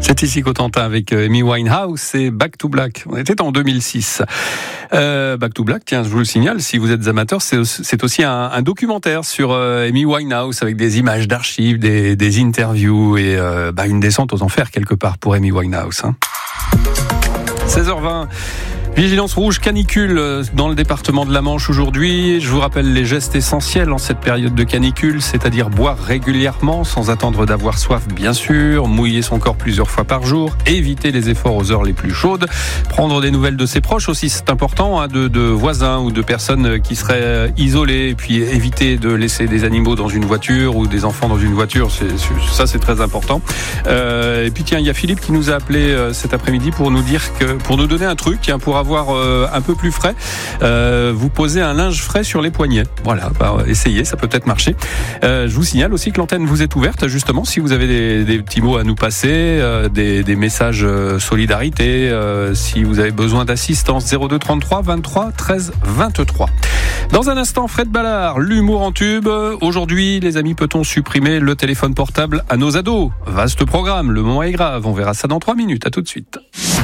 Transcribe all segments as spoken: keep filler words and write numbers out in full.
C'est ici Cotentin avec Amy Winehouse et Back to Black. On était en deux mille six. Euh, Back to Black, tiens, je vous le signale, si vous êtes amateur, c'est, c'est aussi un, un documentaire sur euh, Amy Winehouse avec des images d'archives, des, des interviews et euh, bah, une descente aux enfers quelque part pour Amy Winehouse. Hein. seize heures vingt. Vigilance rouge canicule dans le département de la Manche aujourd'hui. Je vous rappelle les gestes essentiels en cette période de canicule, c'est-à-dire boire régulièrement sans attendre d'avoir soif bien sûr, mouiller son corps plusieurs fois par jour, éviter les efforts aux heures les plus chaudes, prendre des nouvelles de ses proches aussi, c'est important, hein, de, de voisins ou de personnes qui seraient isolées, et puis éviter de laisser des animaux dans une voiture ou des enfants dans une voiture, c'est, ça c'est très important. Euh, et puis tiens, il y a Philippe qui nous a appelé euh, cet après-midi pour nous dire que, pour nous donner un truc, hein, pour avoir Avoir euh, un peu plus frais, euh, vous posez un linge frais sur les poignets. Voilà, bah, essayez, ça peut peut-être marcher. Euh, je vous signale aussi que l'antenne vous est ouverte, justement, si vous avez des, des petits mots à nous passer, euh, des, des messages euh, solidarité, euh, si vous avez besoin d'assistance, zéro deux trente-trois vingt-trois treize vingt-trois. Dans un instant, Fred Ballard, l'humour en tube. Aujourd'hui, les amis, peut-on supprimer le téléphone portable à nos ados ? Vaste programme, le moment est grave. On verra ça dans trois minutes. À tout de suite.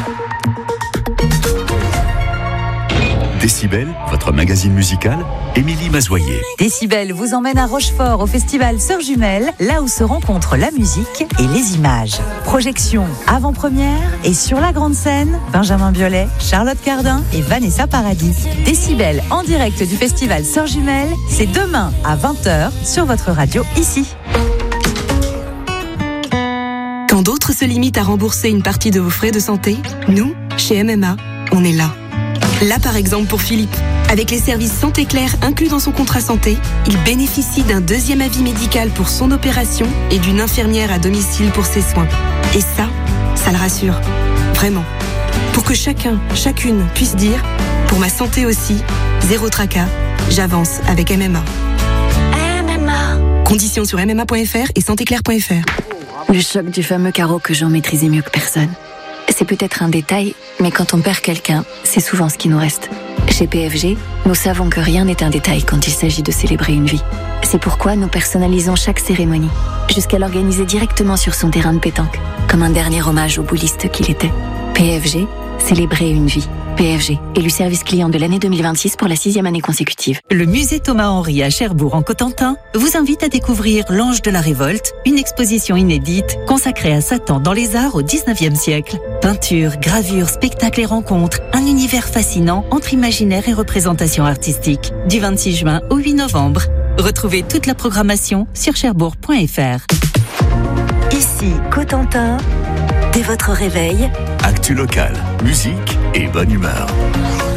Décibel, votre magazine musical, Émilie Mazoyer. Décibel vous emmène à Rochefort au festival Sœurs Jumelles, là où se rencontrent la musique et les images. Projection avant-première et sur la grande scène, Benjamin Biolay, Charlotte Cardin et Vanessa Paradis. Décibel en direct du festival Sœurs Jumelles, c'est demain à vingt heures sur votre radio ici. Quand d'autres se limitent à rembourser une partie de vos frais de santé, nous, chez M M A, on est là. Là, par exemple, pour Philippe, avec les services Santé Claire inclus dans son contrat santé, il bénéficie d'un deuxième avis médical pour son opération et d'une infirmière à domicile pour ses soins. Et ça, ça le rassure. Vraiment. Pour que chacun, chacune puisse dire, pour ma santé aussi, zéro tracas, j'avance avec M M A. M M A. Conditions sur m m a point f r et santé claire point f r. Le choc du fameux carreau que j'en maîtrisais mieux que personne. C'est peut-être un détail, mais quand on perd quelqu'un, c'est souvent ce qui nous reste. Chez P F G, nous savons que rien n'est un détail quand il s'agit de célébrer une vie. C'est pourquoi nous personnalisons chaque cérémonie, jusqu'à l'organiser directement sur son terrain de pétanque, comme un dernier hommage au bouliste qu'il était. P F G, célébrer une vie. P F G, élu service client de l'année deux mille vingt-six pour la sixième année consécutive. Le musée Thomas-Henry à Cherbourg en Cotentin vous invite à découvrir l'Ange de la Révolte, une exposition inédite consacrée à Satan dans les arts au dix-neuvième siècle. Peinture, gravure, spectacles et rencontres, un univers fascinant entre imaginaire et représentation artistique. Du vingt-six juin au huit novembre. Retrouvez toute la programmation sur cherbourg point f r. Ici Cotentin, dès votre réveil, Actu local, musique et bonne humeur.